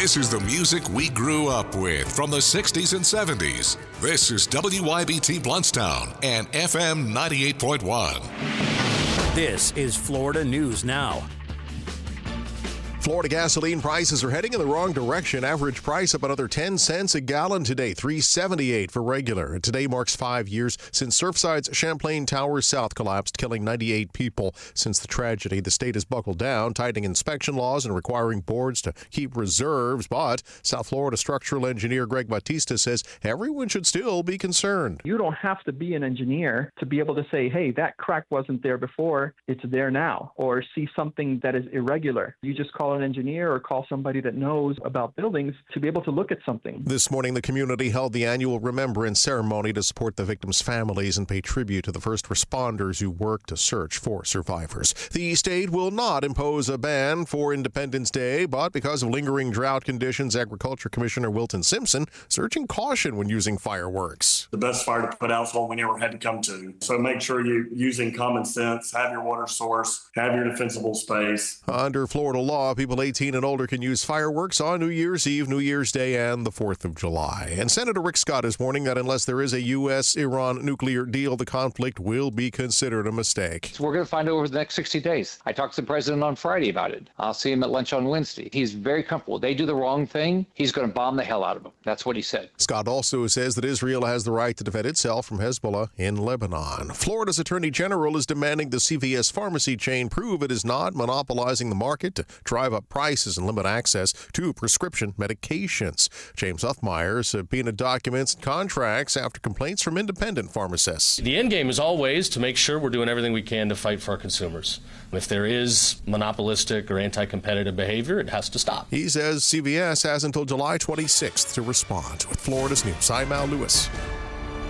This is the music we grew up with from the 60s and 70s. This is WYBT Bluntstown and FM 98.1. This is Florida News Now. Florida gasoline prices are heading in the wrong direction. Average price up another 10 cents a gallon today, $3.78 for regular. Today marks 5 years since Surfside's Champlain Tower South collapsed, killing 98 people. Since the tragedy, the state has buckled down, tightening inspection laws and requiring boards to keep reserves. But South Florida structural engineer Greg Batista says everyone should still be concerned. You don't have to be an engineer to be able to say, hey, that crack wasn't there before, it's there now, or see something that is irregular. You just call an engineer or call somebody that knows about buildings to be able to look at something. This morning, the community held the annual remembrance ceremony to support the victims' families and pay tribute to the first responders who worked to search for survivors. The state will not impose a ban for Independence Day, but because of lingering drought conditions, Agriculture Commissioner Wilton Simpson is urging caution when using fireworks. The best fire to put out is one we never had to come to. So make sure you're using common sense, have your water source, have your defensible space. Under Florida law, people 18 and older can use fireworks on New Year's Eve, New Year's Day, and the 4th of July. And Senator Rick Scott is warning that unless there is a U.S.-Iran nuclear deal, the conflict will be considered a mistake. So we're going to find out over the next 60 days. I talked to the president on Friday about it. I'll see him at lunch on Wednesday. He's very comfortable. They do the wrong thing, he's going to bomb the hell out of them. That's what he said. Scott also says that Israel has the right to defend itself from Hezbollah in Lebanon. Florida's Attorney General is demanding the CVS pharmacy chain prove it is not monopolizing the market to drive up prices and limit access to prescription medications. James Uthmeier subpoenaed documents and contracts after complaints from independent pharmacists. The end game is always to make sure we're doing everything we can to fight for our consumers. If there is monopolistic or anti-competitive behavior, it has to stop. He says CVS has until July 26th to respond. With Florida's News, I'm Al Lewis.